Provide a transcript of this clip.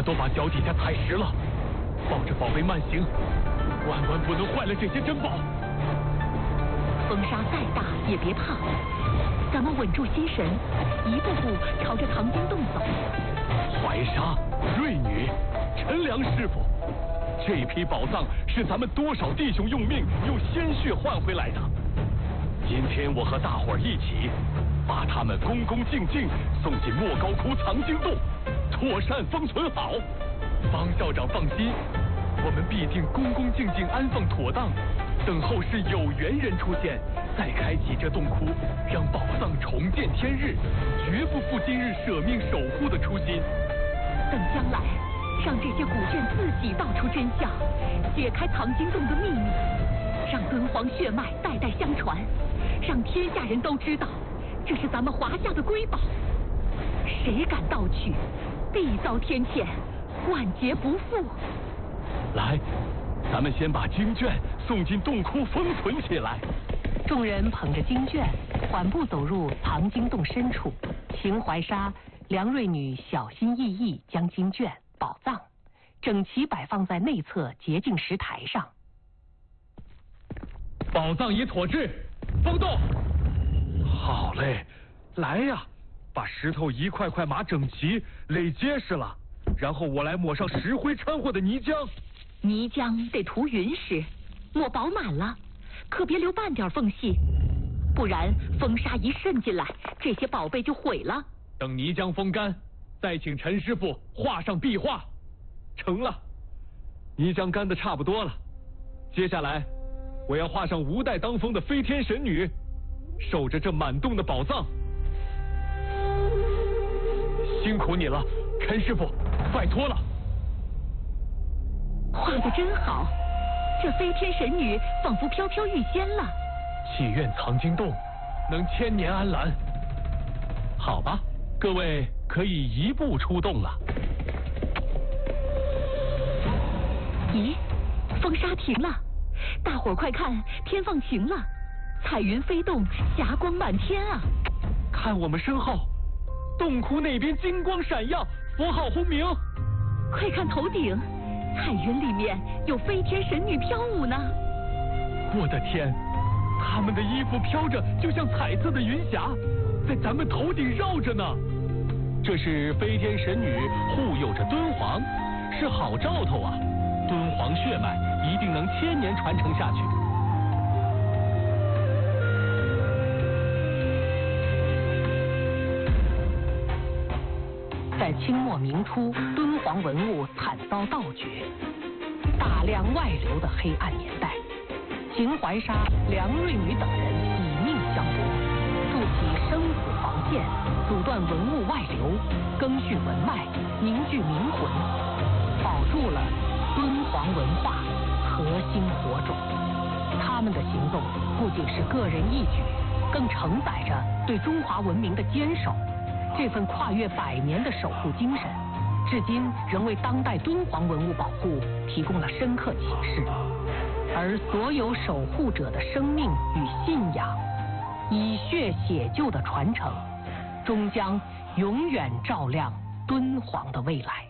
都把脚底下踩实了，抱着宝贝慢行，万万不能坏了这些珍宝。 风沙再大也别怕，咱们稳住心神，一步步朝着藏经洞走。 怀沙、瑞女、陈良师傅，这批宝藏是咱们多少弟兄用命用鲜血换回来的。今天我和大伙儿一起，把他们恭恭敬敬送进莫高窟藏经洞，妥善封存好。方校长放心，我们必定恭恭敬敬安放妥当，等候是有缘人出现，再开启这洞窟，让宝藏重见天日，绝不负今日舍命守护的初心。 等将来，让这些古卷自己道出真相，解开藏经洞的秘密，让敦煌血脉代代相传，让天下人都知道，这是咱们华夏的瑰宝。谁敢盗取，必遭天谴，万劫不复。 来，咱们先把经卷送进洞窟封存起来。 众人捧着经卷，缓步走入藏经洞深处。秦淮沙、梁瑞女小心翼翼将经卷、宝藏整齐摆放在内侧洁净石台上。 宝藏已妥置，封洞。好嘞，来呀，把石头一块块码整齐，垒结实了，然后我来抹上石灰掺和的泥浆。 泥浆得涂匀实，抹饱满了，可别留半点缝隙，不然风沙一渗进来，这些宝贝就毁了。 等泥浆风干，再请陈师傅画上壁画。成了，泥浆干得差不多了，接下来我要画上吴代当风的飞天神女，守着这满洞的宝藏。辛苦你了，陈师傅，拜托了。 画得真好，这飞天神女仿佛飘飘欲仙了。 祈愿藏经洞能千年安澜。好吧，各位可以移步出洞了。 咦，风沙停了，大伙儿快看，天放晴了，彩云飞动，霞光满天啊！ 看我们身后，洞窟那边金光闪耀，佛号轰鸣。 快看头顶，彩云里面有飞天神女飘舞呢。 我的天，他们的衣服飘着，就像彩色的云霞，在咱们头顶绕着呢。这是飞天神女护佑着敦煌，是好兆头啊！敦煌血脉一定能千年传承下去。 在清末明初，敦煌文物惨遭盗掘，大量外流的黑暗年代，秦淮沙、梁瑞女等人以命相搏，筑起生死防线，阻断文物外流，更续文脉，凝聚民魂，保住了敦煌文化核心火种。他们的行动不仅是个人义举，更承载着对中华文明的坚守。这份跨越100年的守护精神，至今仍为当代敦煌文物保护提供了深刻启示。而所有守护者的生命与信仰，以血写就的传承，终将永远照亮敦煌的未来。